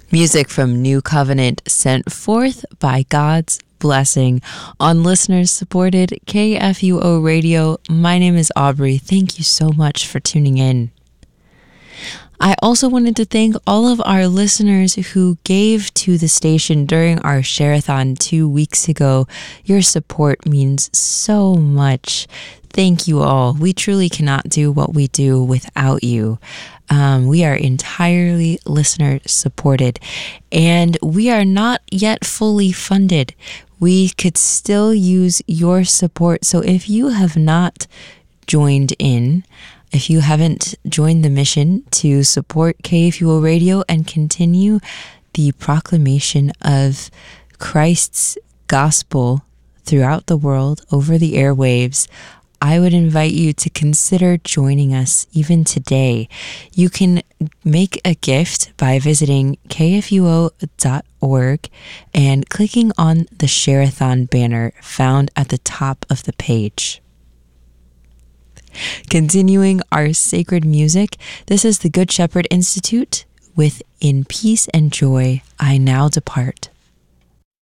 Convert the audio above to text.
Music from New Covenant sent forth by God's blessing on listeners supported KFUO Radio. My name is Aubrey. Thank you so much for tuning in. I also wanted to thank all of our listeners who gave to the station during our share-a-thon 2 weeks ago. Your support means so much. Thank you all. We truly cannot do what we do without you. We are entirely listener supported, and we are not yet fully funded. We could still use your support. So if you have not joined in, if you haven't joined the mission to support KFUO Radio and continue the proclamation of Christ's gospel throughout the world over the airwaves, I would invite you to consider joining us even today. You can make a gift by visiting kfuo.org and clicking on the Share-a-thon banner found at the top of the page. Continuing our sacred music, this is the Good Shepherd Institute with In Peace and Joy I Now Depart.